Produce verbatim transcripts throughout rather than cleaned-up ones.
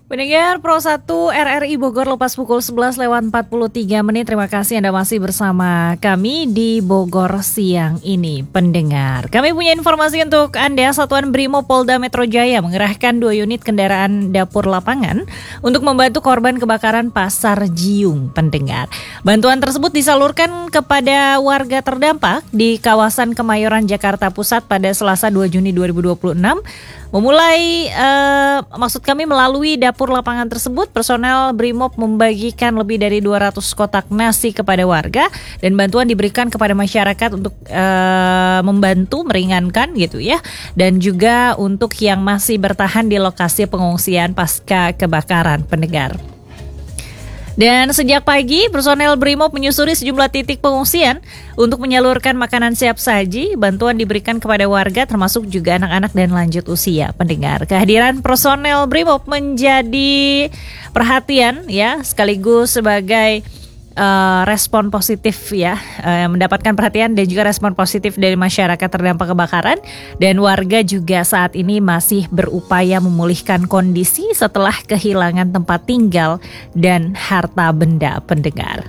Pendengar Pro satu R R I Bogor lepas pukul sebelas lewat empat puluh tiga menit. Terima kasih Anda masih bersama kami di Bogor siang ini, pendengar. Kami punya informasi untuk Anda. Satuan Brimob Polda Metro Jaya mengerahkan dua unit kendaraan dapur lapangan untuk membantu korban kebakaran Pasar Jiung, pendengar. Bantuan tersebut disalurkan kepada warga terdampak di kawasan Kemayoran, Jakarta Pusat pada Selasa dua Juni dua ribu dua puluh enam. Memulai, uh, maksud kami melalui dapur lapangan tersebut, personel Brimob membagikan lebih dari dua ratus kotak nasi kepada warga dan bantuan diberikan kepada masyarakat untuk uh, membantu meringankan gitu ya, dan juga untuk yang masih bertahan di lokasi pengungsian pasca kebakaran, pendengar. Dan sejak pagi, personel Brimob menyusuri sejumlah titik pengungsian untuk menyalurkan makanan siap saji. Bantuan diberikan kepada warga termasuk juga anak-anak dan lanjut usia, pendengar. Kehadiran personel Brimob menjadi perhatian ya, sekaligus sebagai Uh, respon positif ya, uh, mendapatkan perhatian dan juga respon positif dari masyarakat terdampak kebakaran, dan warga juga saat ini masih berupaya memulihkan kondisi setelah kehilangan tempat tinggal dan harta benda, pendengar.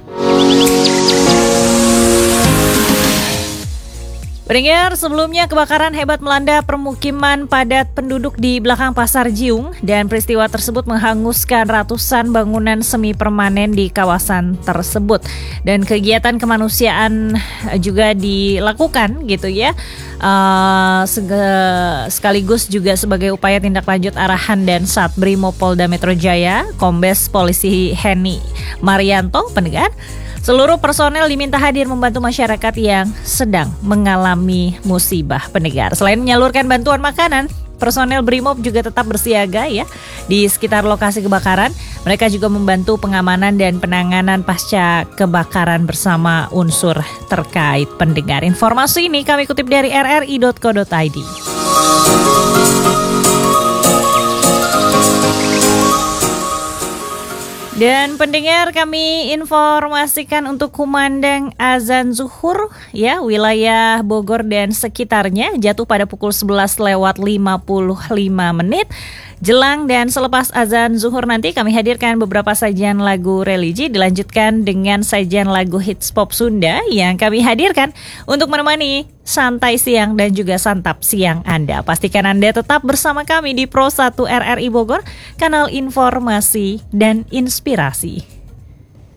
Pendengar, sebelumnya kebakaran hebat melanda permukiman padat penduduk di belakang Pasar Jiung, dan peristiwa tersebut menghanguskan ratusan bangunan semi permanen di kawasan tersebut. Dan kegiatan kemanusiaan juga dilakukan gitu ya, uh, sekaligus juga sebagai upaya tindak lanjut arahan dan Sat Brimob Polda Metro Jaya, Kombes Polisi Heni Marianto, pendengar. Seluruh personel diminta hadir membantu masyarakat yang sedang mengalami musibah, pendengar. Selain menyalurkan bantuan makanan, personel Brimob juga tetap bersiaga ya di sekitar lokasi kebakaran. Mereka juga membantu pengamanan dan penanganan pasca kebakaran bersama unsur terkait, pendengar. Informasi ini kami kutip dari r r i dot co dot i d. Dan pendengar, kami informasikan untuk kumandang azan zuhur ya, wilayah Bogor dan sekitarnya jatuh pada pukul sebelas lewat lima puluh lima menit. Jelang dan selepas azan zuhur nanti kami hadirkan beberapa sajian lagu religi, dilanjutkan dengan sajian lagu hits pop Sunda yang kami hadirkan untuk menemani santai siang dan juga santap siang Anda. Pastikan Anda tetap bersama kami di Pro satu R R I Bogor, kanal informasi dan inspirasi.